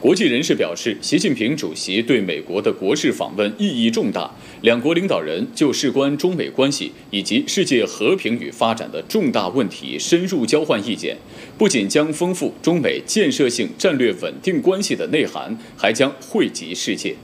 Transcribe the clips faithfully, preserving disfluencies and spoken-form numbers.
国际人士表示，习近平主席对美国的国事访问意义重大，两国领导人就事关中美关系以及世界和平与发展的重大问题深入交换意见，不仅将丰富中美建设性战略稳定关系的内涵，还将惠及世界。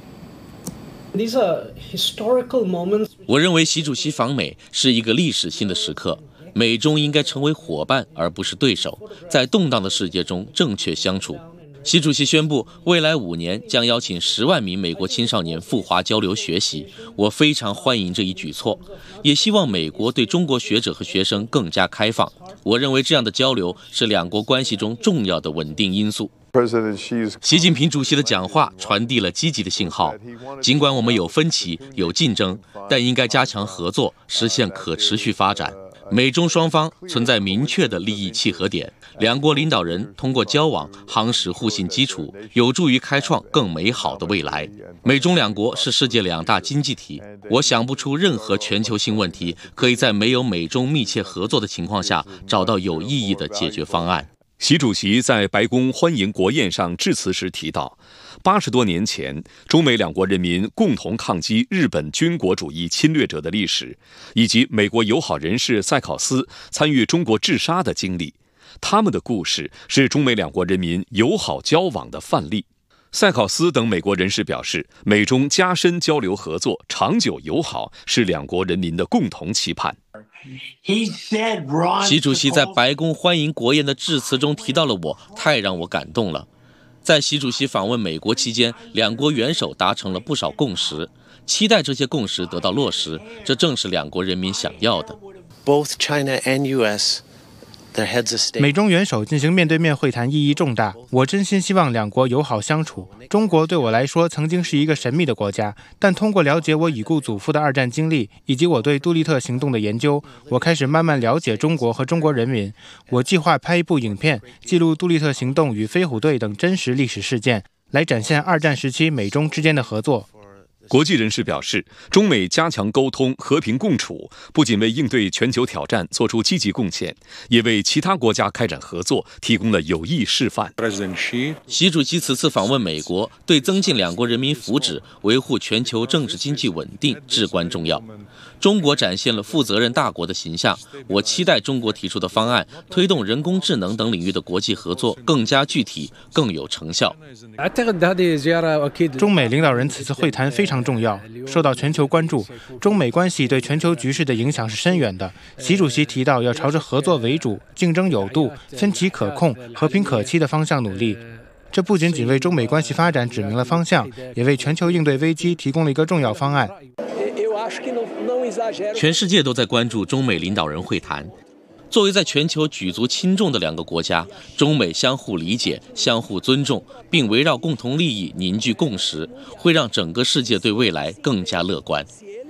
我认为习主席访美是一个历史性的时刻，美中应该成为伙伴而不是对手，在动荡的世界中正确相处。习主席宣布，未来五年将邀请十万名美国青少年赴华交流学习，我非常欢迎这一举措，也希望美国对中国学者和学生更加开放。我认为这样的交流是两国关系中重要的稳定因素。习近平主席的讲话传递了积极的信号，尽管我们有分歧、有竞争，但应该加强合作，实现可持续发展。美中双方存在明确的利益契合点，两国领导人通过交往夯实互信基础，有助于开创更美好的未来。美中两国是世界两大经济体，我想不出任何全球性问题可以在没有美中密切合作的情况下找到有意义的解决方案。 习主席在白宫欢迎国宴上致辞时提到，八十多年前，中美两国人民共同抗击日本军国主义侵略者的历史，以及美国友好人士塞考斯参与中国治沙的经历。他们的故事是中美两国人民友好交往的范例。塞考斯等美国人士表示，美中加深交流合作，长久友好是两国人民的共同期盼。 习主席在白宫欢迎国宴的致辞中提到了我，太让我感动了。在习主席访问美国期间，两国元首达成了不少共识，期待这些共识得到落实，这正是两国人民想要的。 Both China and U S 美中元首进行面对面会谈意义重大，我真心希望两国友好相处。中国对我来说曾经是一个神秘的国家，但通过了解我已故祖父的二战经历，以及我对杜立特行动的研究，我开始慢慢了解中国和中国人民。我计划拍一部影片，记录杜立特行动与飞虎队等真实历史事件，来展现二战时期美中之间的合作。 国际人士表示，中美加强沟通、和平共处，不仅为应对全球挑战做出积极贡献，也为其他国家开展合作提供了有益示范。 习主席此次访问美国，对增进两国人民福祉、维护全球政治经济稳定至关重要。中国展现了负责任大国的形象，我期待中国提出的方案推动人工智能等领域的国际合作更加具体、更有成效。 中美领导人此次会谈非常重要，受到全球关注。中美关系对全球局势的影响是深远的。习主席提到要朝着合作为主、竞争有度、分歧可控、和平可期的方向努力。这不仅仅为中美关系发展指明了方向，也为全球应对危机提供了一个重要方案。 全世界都在关注中美领导人会谈。作为在全球举足轻重的两个国家，中美相互理解、相互尊重，并围绕共同利益凝聚共识，会让整个世界对未来更加乐观。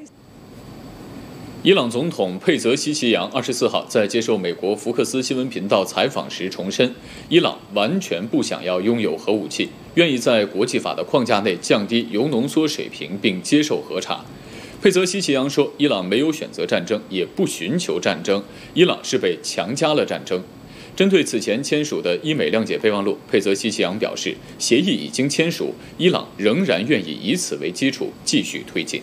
伊朗总统佩泽西奇扬二十四号在接受美国福克斯新闻频道采访时重申，伊朗完全不想要拥有核武器，愿意在国际法的框架内降低铀浓缩水平，并接受核查。佩泽西奇扬说，伊朗没有选择战争，也不寻求战争，伊朗是被强加了战争。针对此前签署的伊美谅解备忘录，佩泽西奇扬表示，协议已经签署，伊朗仍然愿意以此为基础继续推进。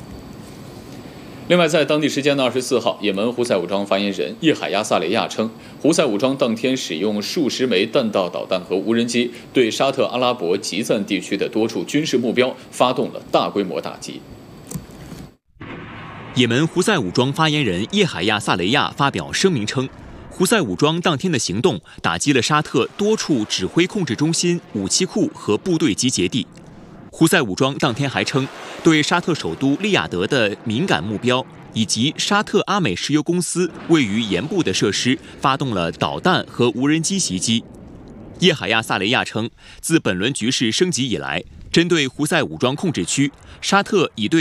另外，在当地时间的二十四号，也门胡塞武装发言人叶海亚萨雷亚称，胡塞武装当天使用数十枚弹道导弹和无人机，对沙特阿拉伯吉赞地区的多处军事目标发动了大规模打击。 也门胡塞武装发言人叶海亚萨雷亚发表声明称，胡塞武装当天的行动打击了沙特多处指挥控制中心、武器库和部队集结地。胡塞武装当天还称，对沙特首都利雅得的敏感目标以及沙特阿美石油公司位于盐部的设施发动了导弹和无人机袭击。叶海亚萨雷亚称，自本轮局势升级以来，针对胡塞武装控制区，沙特已对